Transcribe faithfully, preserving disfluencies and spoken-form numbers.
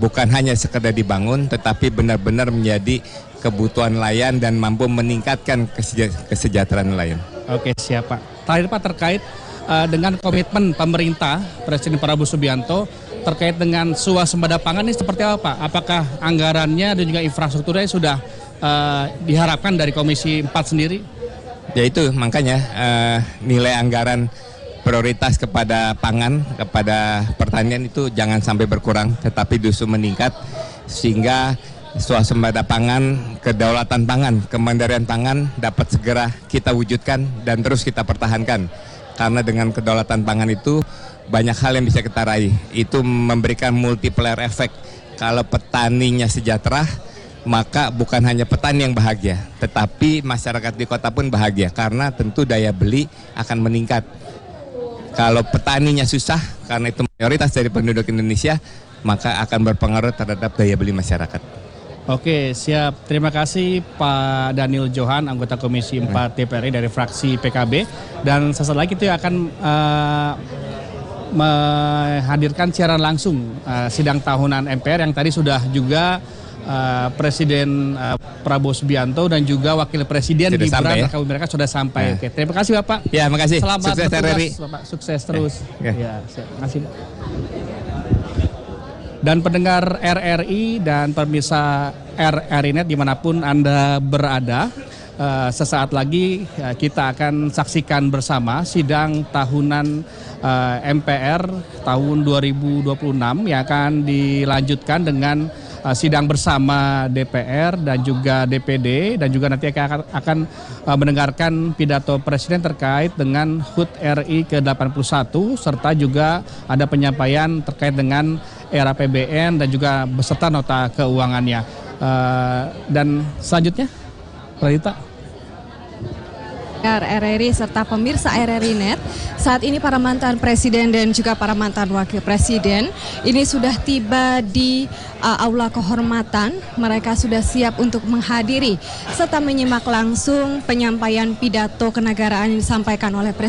bukan hanya sekedar dibangun, tetapi benar-benar menjadi kebutuhan nelayan dan mampu meningkatkan kesejahteraan nelayan. Oke, siap Pak. Terakhir Pak, terkait uh, dengan komitmen pemerintah Presiden Prabowo Subianto terkait dengan swasembada pangan ini seperti apa Pak? Apakah anggarannya dan juga infrastrukturnya sudah uh, diharapkan dari Komisi empat sendiri? Ya itu makanya uh, nilai anggaran prioritas kepada pangan, kepada pertanian itu jangan sampai berkurang, tetapi justru meningkat sehingga swasembada pangan, kedaulatan pangan, kemandirian pangan dapat segera kita wujudkan dan terus kita pertahankan. Karena dengan kedaulatan pangan itu banyak hal yang bisa kita raih. Itu memberikan multiplier efek. Kalau petaninya sejahtera, maka bukan hanya petani yang bahagia, tetapi masyarakat di kota pun bahagia karena tentu daya beli akan meningkat. Kalau petaninya susah, karena itu mayoritas dari penduduk Indonesia, maka akan berpengaruh terhadap daya beli masyarakat. Oke, siap. Terima kasih Pak Daniel Johan, anggota Komisi empat D P R R I dari fraksi P K B. Dan sesaat lagi itu akan uh, menghadirkan siaran langsung uh, sidang tahunan M P R yang tadi sudah juga uh, Presiden uh, Prabowo Subianto dan juga Wakil Presiden Gibran Raka Buming Raka sudah sampai. Ya. Oke, terima kasih Bapak. Ya, makasih. Selamat sukses bertugas, Bapak. Sukses terus. Ya, ya terima kasih. Dan pendengar R R I dan pemirsa R R I Net dimanapun Anda berada, uh, sesaat lagi uh, kita akan saksikan bersama sidang tahunan uh, M P R tahun dua ribu dua puluh enam yang akan dilanjutkan dengan uh, sidang bersama D P R dan juga D P D, dan juga nanti akan, akan uh, mendengarkan pidato Presiden terkait dengan H U T R I ke delapan puluh satu serta juga ada penyampaian terkait dengan era A P B N dan juga beserta nota keuangannya. Uh, dan selanjutnya, Pradita. R R I serta pemirsa R R I Net, saat ini para mantan presiden dan juga para mantan wakil presiden ini sudah tiba di uh, aula kehormatan. Mereka sudah siap untuk menghadiri serta menyimak langsung penyampaian pidato kenegaraan yang disampaikan oleh Presiden